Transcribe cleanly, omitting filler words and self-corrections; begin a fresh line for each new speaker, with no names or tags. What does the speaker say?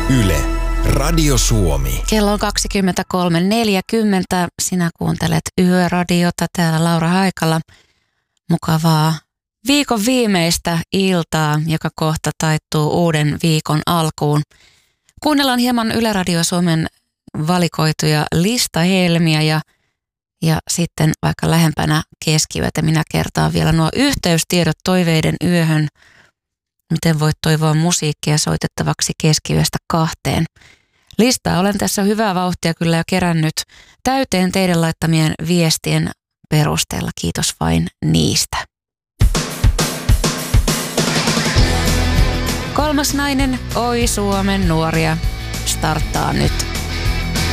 Yle, Radio Suomi.
Kello on 23.40. Sinä kuuntelet Yöradiota, täällä Laura Haikala. Mukavaa viikon viimeistä iltaa, joka kohta taittuu uuden viikon alkuun. Kuunnellaan hieman Yle Radio Suomen valikoituja listahelmiä ja sitten vaikka lähempänä keskiyötä minä kertaan vielä nuo yhteystiedot toiveiden yöhön. Miten voit toivoa musiikkia soitettavaksi keskiyöstä 2. Listaa olen tässä hyvää vauhtia kyllä jo kerännyt täyteen teidän laittamien viestien perusteella. Kiitos vain niistä. 3. nainen, oi Suomen nuoria, starttaa nyt.